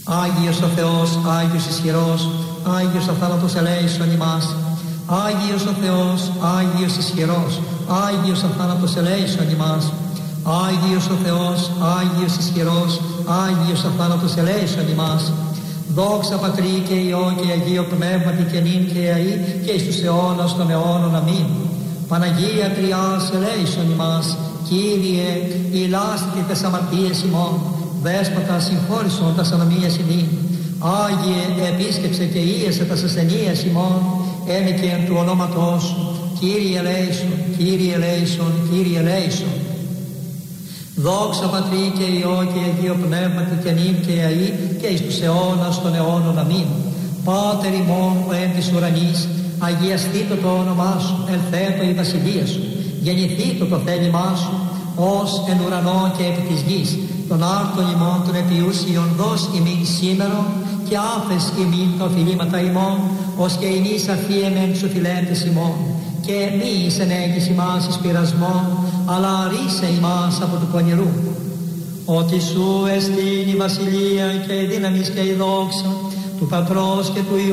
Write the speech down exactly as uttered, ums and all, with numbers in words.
Άγιος ο Θεός, Άγιος ισχυρός, Άγιος ο θάνατος ελέησον ημάς. Άγιος ο Θεός, Άγιος ισχυρός, Άγιος ο θάνατος ελέησον ημάς. Άγιος ο Θεός, Άγιος ισχυρός, Άγιος ο θάνατος ελέησον ημάς. Δόξα Πατρί και Υιό και Αγίο Πνεύματι και νυν και αεί και εις τους αιώνας των αιώνων. Αμήν. Παναγία Τριάς ελέησον ημάς. Κύριε, ηλάστη τες αμαρτίες ημών. Δέσποτα συγχώρησον τας ανομίας ημίν. Άγιε, επίσκεψε και ίεσε τας ασθενείας ημών. Ένε και εν του ονόματός σου. Κύριε ελέησον, Κύριε ελέησον, Κύριε ελέησον. Δόξα Πατρί και Υιό και Αγίο Πνεύματι και νυν και αεί και εις τους αιώνας των αιώνων. Αμήν. Πάτερ ημών ο εν της ουρανής, αγιαστήτω το όνομά σου, ελθέτω η βασιλεία σου, γεννηθήτω το θέλημά σου, ως εν ουρανό και επί της γης. Τον άρτον ημών των επιούσιων δώσ' ημίν σήμερον και άφες ημίν τα οφειλήματα ημών, ως και ημείς αφίεμεν σου φιλέτες ημών. Και μη εις ενέγγις ημάς εις πειρασμόν, αλλά ρίσε ημάς από του πονηρού. Ότι σου εστίν η βασιλεία και η δύναμις και η δόξα του Πατρός και του Υιού